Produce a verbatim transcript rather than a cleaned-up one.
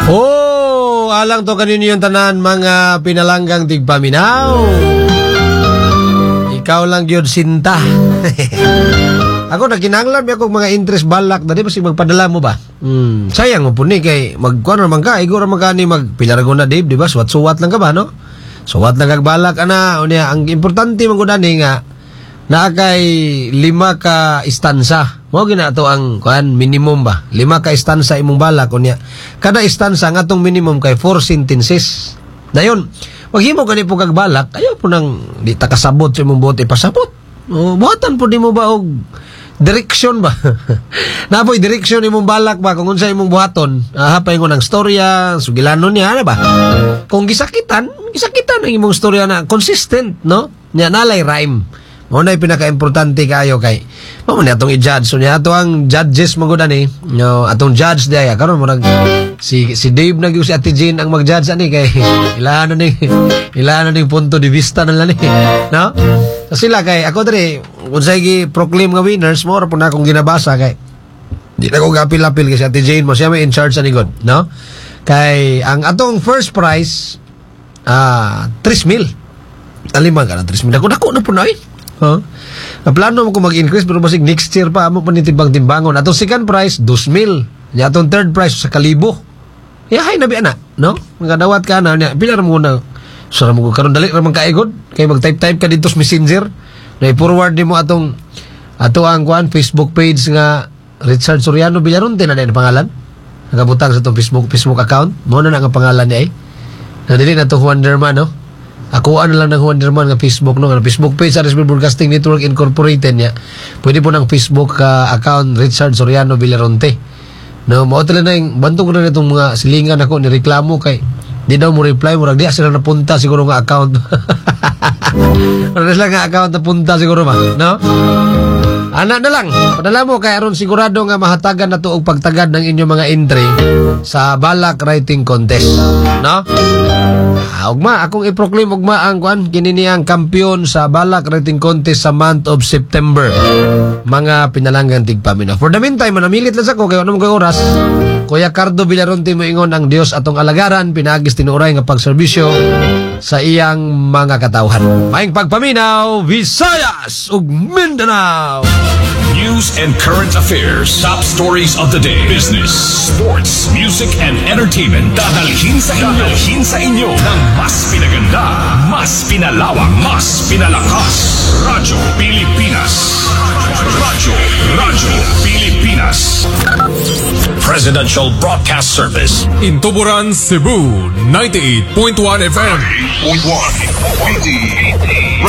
Oh, alang to kanino yung tanan mga pinalanggang tigpaminaw. Ikaw lang yun sinta. Ako nakinanglan mi ako mga interest balak dali basi magpadala mo ba? Hmm, sayang mo po ni kay magkuan naman ka, igor man ka ni magpilarago na Dave, di ba? Suwat-suwat lang ka ba, no? Suwat lang kag balak ana, unya ang importante man gud ani nga naa kay lima ka istansa. Mo gina to ang kuan minimum ba? Lima ka istansa imong balak unya. Kada istansa nga tong minimum kay four sentences. Dayon, maghimo gani po kag balak, ayo po nang di ta kasabot sa imong buot ipasabot. O buhatan po di mo ba og direksyon ba? Napoy direksyon imong balak ba kung unsa imong buhaton? Ah, paingon ang storya, sugilanon niya ana ba? Kung gisakitan, gisakitan ang imong storya na consistent, no? Nya nalay rhyme. Mo na pinaka-importante kayo kay mo man atong i-judge. So niya ato ang judges mo gud ani. No, atong judge diya karon mo nag si si Dave nag si Ate Jean ang mag-judge ani kay ilan na ni ilan na ning punto de vista nila ni. No? So sila kay ako diri unsay gi proclaim nga winners mo ra pud na akong ginabasa kay di na ko gapil-apil kay si Ate Jean mo siya may in charge ani god, no? Kay ang atong first prize ah three mil. Talima ka na three mil. Ako nako na po na eh. Huh? Na plano mo ko mag-increase pero basig next year pa amo pa ni timbang-timbangon. Atong second prize two mil. Ya atong third prize sa kalibo. Ya hay na bi ana, no? Magadawat ka na nya. Pila ra mo na. Sara mo ko karon dali ra man kaigod kay mag-type-type ka dito sa Messenger. Na i-forward nimo atong ato ang kuan Facebook page nga Richard Soriano Villaronte na din pangalan. Nagabutang sa atong Facebook Facebook account. Mo na na nga pangalan niya eh. Na dili na to Wonderman, no? Ako ano lang ng Wonderman nga Facebook no, nga Facebook page sa R S B Broadcasting Network Incorporated niya. Pwede po ng Facebook uh, account Richard Soriano Villaronte. No, mao tala na yung bantog na itong mga silingan ako ni reklamo kay di daw mo reply mo di sila napunta siguro nga account. Ano sila nga account napunta siguro ba, no? Ana na lang, padala mo kay aron sigurado nga mahatagan na to og pagtagad ng inyong mga entry sa balak writing contest, no? Ah, ugma akong i-proclaim ugma ang kwan kini niyang kampiyon sa balak writing contest sa month of September. Mga pinalanggan tigpaminaw. For the meantime, manamilit lang sa ko kay ano mga oras. Kuya Cardo Villaronte mo ingon ang Dios atong alagaran pinagis tinuray nga pagserbisyo sa iyang mga katawhan. Maayong pagpaminaw, Visayas ug Mindanao. News and current affairs, top stories of the day, business, sports, music, and entertainment. Dadalhin sa inyo, dadalhin sa inyo ng mas pinaganda, mas pinalawak, mas pinalakas. Radyo Pilipinas. Radyo, Radyo Pilipinas. Presidential Broadcast Service. In Tuburan, Cebu, ninety-eight point one F M. ninety-eight point one.